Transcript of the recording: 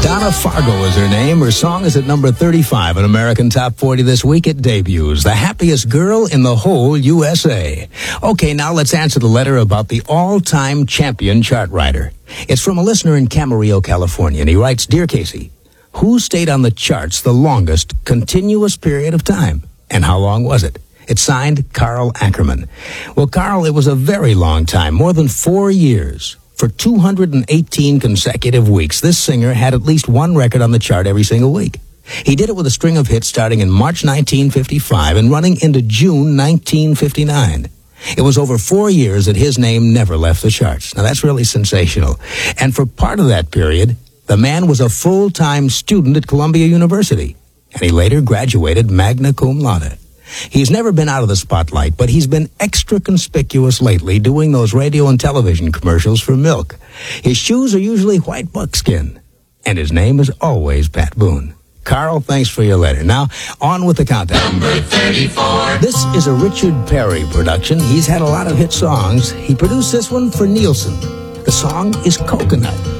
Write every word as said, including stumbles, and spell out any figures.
Donna Fargo is her name. Her song is at number thirty-five in American Top forty this week. It debuts. The happiest girl in the whole U S A. Okay, now let's answer the letter about the all-time champion chart writer. It's from a listener in Camarillo, California, and he writes, Dear Casey, who stayed on the charts the longest continuous period of time? And how long was it? It's signed Carl Ackerman. Well, Carl, it was a very long time, more than four years. For two hundred eighteen consecutive weeks, this singer had at least one record on the chart every single week. He did it with a string of hits starting in March nineteen fifty-five and running into June nineteen fifty-nine. It was over four years that his name never left the charts. Now, that's really sensational. And for part of that period, the man was a full-time student at Columbia University, and he later graduated magna cum laude. He's never been out of the spotlight, but he's been extra conspicuous lately doing those radio and television commercials for milk. His shoes are usually white buckskin, and his name is always Pat Boone. Carl, thanks for your letter. Now, on with the countdown. Number thirty-four. This is a Richard Perry production. He's had a lot of hit songs. He produced this one for Nielsen. The song is Coconut.